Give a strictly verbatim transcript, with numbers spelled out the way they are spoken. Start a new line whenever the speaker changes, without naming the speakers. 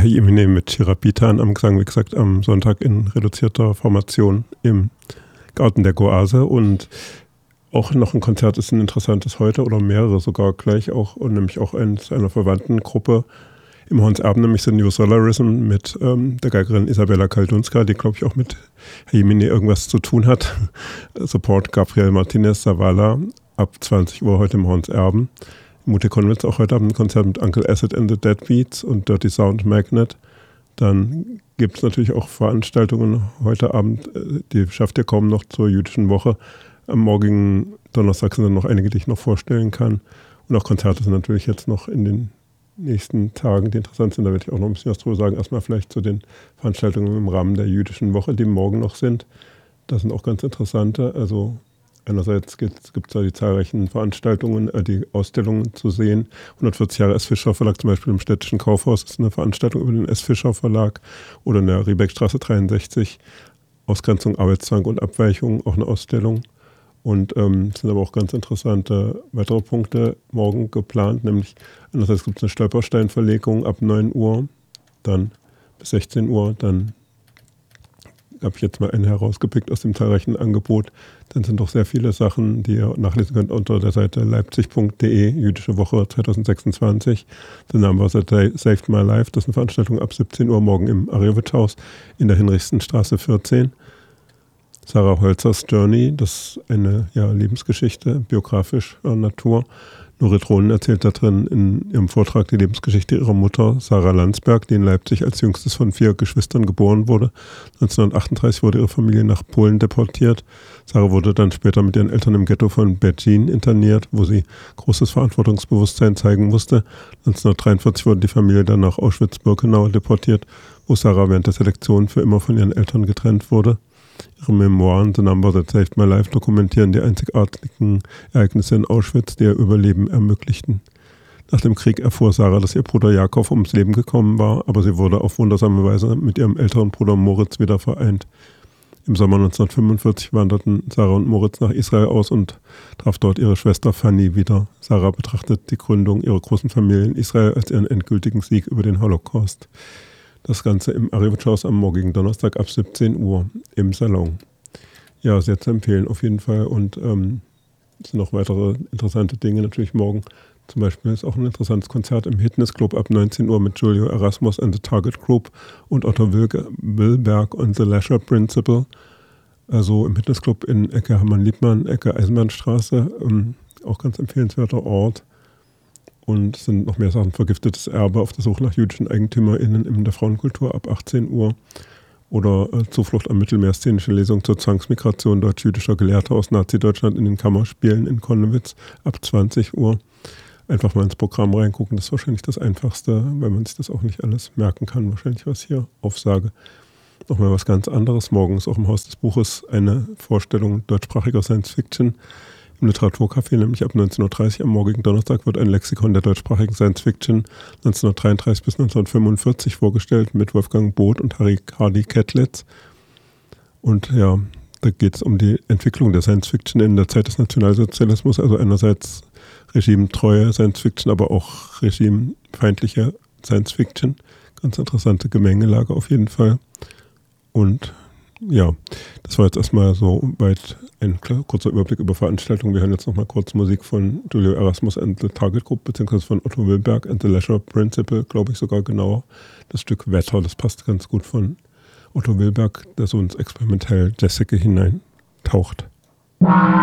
Herr Jemine mit Chirapitan am Gesang, wie gesagt, am Sonntag in reduzierter Formation im Garten der Goase. Und auch noch ein Konzert ist ein interessantes heute oder mehrere sogar gleich auch, und nämlich auch eins einer verwandten Gruppe im Horns Erben, nämlich The New Solarism mit ähm, der Geigerin Isabella Kaldunska, die, glaube ich, auch mit Herr Jemine irgendwas zu tun hat. Support Gabriel Martinez Zavala ab zwanzig Uhr heute im Horns Erben. Mute Konwitz auch heute Abend ein Konzert mit Uncle Acid and the Deadbeats und Dirty Sound Magnet. Dann gibt es natürlich auch Veranstaltungen heute Abend, die schafft ihr kaum noch zur jüdischen Woche. Am morgigen Donnerstag sind dann noch einige, die ich noch vorstellen kann. Und auch Konzerte sind natürlich jetzt noch in den nächsten Tagen, die interessant sind. Da werde ich auch noch ein bisschen was drüber sagen. Erstmal vielleicht zu den Veranstaltungen im Rahmen der jüdischen Woche, die morgen noch sind. Das sind auch ganz interessante. Also einerseits gibt es da die zahlreichen Veranstaltungen, äh, die Ausstellungen zu sehen. hundertvierzig Jahre S. Fischer Verlag, zum Beispiel im Städtischen Kaufhaus, ist eine Veranstaltung über den S. Fischer Verlag. Oder in der Riebeckstraße dreiundsechzig, Ausgrenzung, Arbeitszwang und Abweichung, auch eine Ausstellung. Und ähm, es sind aber auch ganz interessante weitere Punkte morgen geplant, nämlich einerseits gibt es eine Stolpersteinverlegung ab neun Uhr, dann bis sechzehn Uhr, dann habe ich jetzt mal einen herausgepickt aus dem zahlreichen Angebot. Dann sind doch sehr viele Sachen, die ihr nachlesen könnt unter der Seite leipzig punkt de, Jüdische Woche zwanzig sechsundzwanzig. The Number That Saved My Life, das ist eine Veranstaltung ab siebzehn Uhr morgen im Arjewitsch-Haus in der Hinrichstenstraße vierzehn. Sarah Holzers Journey, das ist eine ja, Lebensgeschichte, biografischer Natur. Norit Rohnen erzählt da drin in ihrem Vortrag die Lebensgeschichte ihrer Mutter, Sarah Landsberg, die in Leipzig als jüngstes von vier Geschwistern geboren wurde. neunzehnhundertachtunddreißig wurde ihre Familie nach Polen deportiert. Sarah wurde dann später mit ihren Eltern im Ghetto von Berlin interniert, wo sie großes Verantwortungsbewusstsein zeigen musste. neunzehnhundertdreiundvierzig wurde die Familie dann nach Auschwitz-Birkenau deportiert, wo Sarah während der Selektion für immer von ihren Eltern getrennt wurde. Ihre Memoiren The Number That Saved My Life dokumentieren die einzigartigen Ereignisse in Auschwitz, die ihr Überleben ermöglichten. Nach dem Krieg erfuhr Sarah, dass ihr Bruder Jakob ums Leben gekommen war, aber sie wurde auf wundersame Weise mit ihrem älteren Bruder Moritz wieder vereint. Im Sommer neunzehnhundertfünfundvierzig wanderten Sarah und Moritz nach Israel aus und traf dort ihre Schwester Fanny wieder. Sarah betrachtet die Gründung ihrer großen Familie in Israel als ihren endgültigen Sieg über den Holocaust. Das Ganze im Arjewitsch-Haus am morgigen Donnerstag ab siebzehn Uhr im Salon. Ja, sehr zu empfehlen auf jeden Fall. Und ähm, es sind noch weitere interessante Dinge natürlich morgen. Zum Beispiel ist auch ein interessantes Konzert im Hitness Club ab neunzehn Uhr mit Julio Erasmus and the Target Group und Otto Wilke, Wilberg und The Leisure Principle. Also im Hitness Club in Ecke Hermann-Liebmann, Ecke Eisenbahnstraße. Ähm, auch ganz empfehlenswerter Ort. Und es sind noch mehr Sachen, vergiftetes Erbe auf der Suche nach jüdischen EigentümerInnen in der Frauenkultur ab achtzehn Uhr. Oder äh, Zuflucht am Mittelmeer, szenische Lesung zur Zwangsmigration deutsch-jüdischer Gelehrter aus Nazi-Deutschland in den Kammerspielen in Konnewitz ab zwanzig Uhr. Einfach mal ins Programm reingucken, das ist wahrscheinlich das Einfachste, weil man sich das auch nicht alles merken kann, wahrscheinlich was ich hier aufsage. Nochmal was ganz anderes. Morgen ist auch im Haus des Buches eine Vorstellung deutschsprachiger Science-Fiction. Im Literaturcafé, nämlich ab neunzehn Uhr dreißig am morgigen Donnerstag, wird ein Lexikon der deutschsprachigen Science-Fiction neunzehnhundertdreiunddreißig bis neunzehnhundertfünfundvierzig vorgestellt mit Wolfgang Both und Harry Hardy Kettlitz. Und ja, da geht es um die Entwicklung der Science-Fiction in der Zeit des Nationalsozialismus, also einerseits regimetreue Science-Fiction, aber auch regimefeindliche Science-Fiction. Ganz interessante Gemengelage auf jeden Fall. Und ja, das war jetzt erstmal so weit ein kurzer Überblick über Veranstaltungen. Wir hören jetzt nochmal kurz Musik von Julio Erasmus and the Target Group, beziehungsweise von Otto Wilberg and the Leisure Principle, glaube ich sogar genauer. Das Stück Wetter, das passt ganz gut von Otto Wilberg, der so ins experimentell Jazzige hineintaucht.